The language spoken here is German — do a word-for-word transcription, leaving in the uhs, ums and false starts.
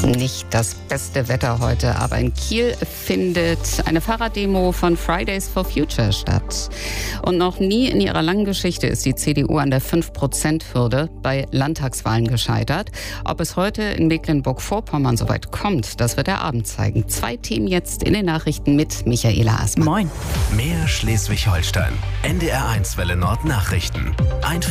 Nicht das beste Wetter heute, aber in Kiel findet eine Fahrraddemo von Fridays for Future statt. Und noch nie in ihrer langen Geschichte ist die C D U an der fünf Prozent Hürde bei Landtagswahlen gescheitert. Ob es heute in Mecklenburg-Vorpommern soweit kommt, das wird der Abend zeigen. Zwei Themen jetzt in den Nachrichten mit Michaela Asmann. Moin. Mehr Schleswig-Holstein. N D R eins Welle Nord Nachrichten. Einfach